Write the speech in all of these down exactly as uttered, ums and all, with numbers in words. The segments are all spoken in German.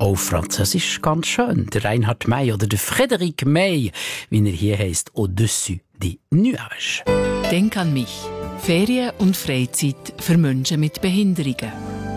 Oh, Französisch ganz schön. Der Reinhard May oder der Frédéric May, wie er hier heisst, Au-dessus des Nuages. Denk an mich. Ferien und Freizeit für Menschen mit Behinderungen.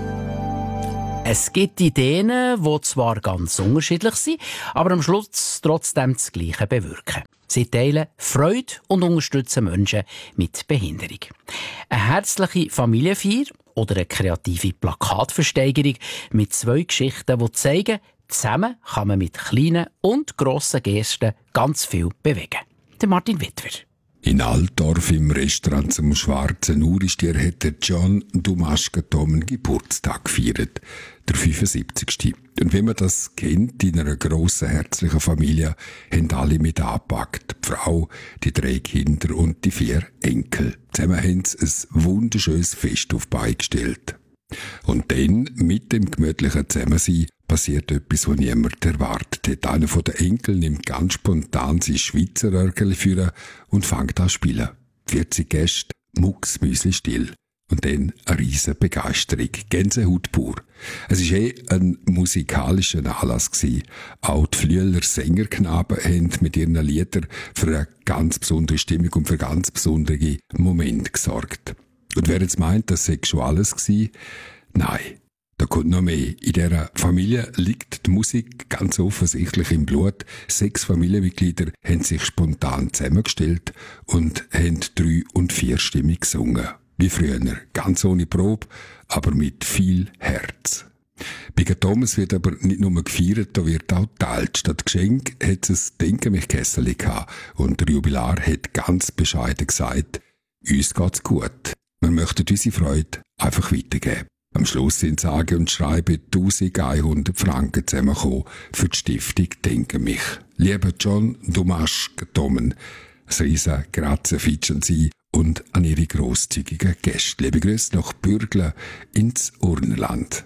Es gibt Ideen, die zwar ganz unterschiedlich sind, aber am Schluss trotzdem das Gleiche bewirken. Sie teilen Freude und unterstützen Menschen mit Behinderung. Eine herzliche Familienfeier oder eine kreative Plakatversteigerung mit zwei Geschichten, die zeigen, zusammen kann man mit kleinen und grossen Gesten ganz viel bewegen. Der Martin Wittwer. In Altdorf im Restaurant zum Schwarzen Uhrstier hat der John Dumaschke-Tom Geburtstag gefeiert, der fünfundsiebzigste. Und wenn man das kennt, in einer grossen, herzlichen Familie, haben alle mit angepackt. Die Frau, die drei Kinder und die vier Enkel. Zusammen haben sie ein wunderschönes Fest auf die Beine gestellt. Und dann, mit dem gemütlichen Zusammensein, passiert etwas, was niemand erwartet hat. Einer von den Enkeln nimmt ganz spontan sein Schweizer Örgeli führen und fängt an zu spielen. vierzig Gäste, mucksmüsli still. Und dann eine riesen Begeisterung. Gänsehaut pur. Es war eh ein musikalischer Anlass gewesen. Auch die Flüeler Sängerknaben haben mit ihren Liedern für eine ganz besondere Stimmung und für ganz besondere Momente gesorgt. Und wer jetzt meint, das sei schon alles gewesen, nein. Da kommt noch mehr. In dieser Familie liegt die Musik ganz offensichtlich im Blut. Sechs Familienmitglieder haben sich spontan zusammengestellt und haben drei- und vierstimmig gesungen. Wie früher. Ganz ohne Probe, aber mit viel Herz. Bei Thomas wird aber nicht nur gefeiert, da wird auch geteilt. Statt Geschenk hat es ein Denke-mich-Kessel gehabt. Und der Jubilar hat ganz bescheiden gesagt, uns geht's gut. Wir möchten unsere Freude einfach weitergeben. Am Schluss sind sage und schreibe eintausendeinhundert Franken zusammengekommen für die Stiftung Denke mich. Lieber John Dumaschke-Tom, ein riesen Grazie fitschen Sie und an Ihre grosszügigen Gäste. Liebe Grüße nach Bürgle ins Urnenland.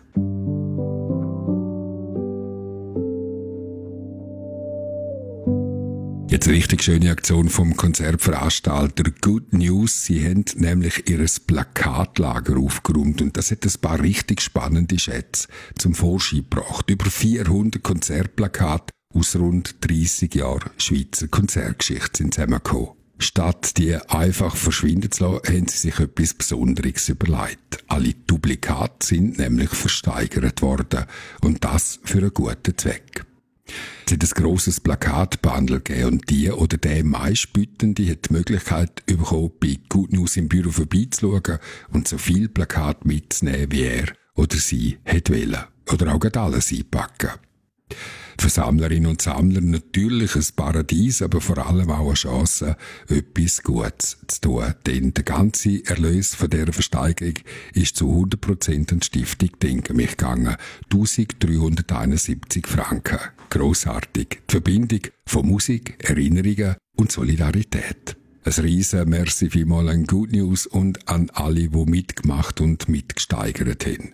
Jetzt eine richtig schöne Aktion vom Konzertveranstalter Good News. Sie haben nämlich ihr Plakatlager aufgeräumt und das hat ein paar richtig spannende Schätze zum Vorschein gebracht. Über vierhundert Konzertplakate aus rund dreissig Jahren Schweizer Konzertgeschichte sind zusammengekommen. Statt die einfach verschwinden zu lassen, haben sie sich etwas Besonderes überlegt. Alle Duplikate sind nämlich versteigert worden und das für einen guten Zweck. Es hat ein grosses Plakatbundle gegeben und die oder der meistbietende hat die Möglichkeit bekommen, bei Good News im Büro vorbeizuschauen und so viel Plakat mitzunehmen, wie er oder sie hätte wollen. Oder auch gerade alles einpacken. Für Sammlerinnen und Sammler natürlich ein Paradies, aber vor allem auch eine Chance, etwas Gutes zu tun. Denn der ganze Erlös von dieser Versteigerung ist zu hundert Prozent an die Stiftung Denke mich gegangen. eintausenddreihunderteinundsiebzig Franken. Grossartig. Die Verbindung von Musik, Erinnerungen und Solidarität. Ein riesen Merci vielmals an Good News und an alle, die mitgemacht und mitgesteigert haben.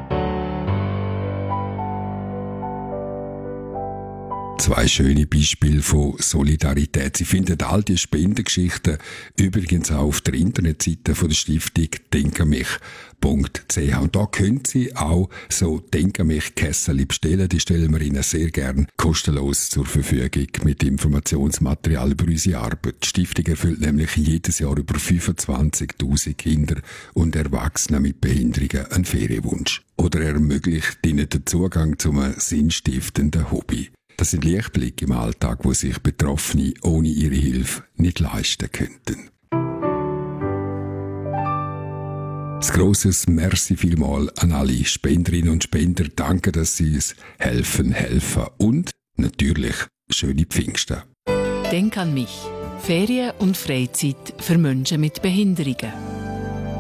Zwei schöne Beispiele von Solidarität. Sie finden all die Spendengeschichten übrigens auch auf der Internetseite von der Stiftung denke mich punkt c h. Und da können Sie auch so denke mich Kessel bestellen. Die stellen wir Ihnen sehr gern kostenlos zur Verfügung mit Informationsmaterial über unsere Arbeit. Die Stiftung erfüllt nämlich jedes Jahr über fünfundzwanzigtausend Kinder und Erwachsene mit Behinderungen einen Ferienwunsch. Oder ermöglicht ihnen den Zugang zu einem sinnstiftenden Hobby. Das sind Lichtblicke im Alltag, wo sich Betroffene ohne ihre Hilfe nicht leisten könnten. Ein grosses Merci vielmal an alle Spenderinnen und Spender. Danke, dass Sie uns helfen, helfen. Und natürlich schöne Pfingsten. Denk an mich. Ferien und Freizeit für Menschen mit Behinderungen.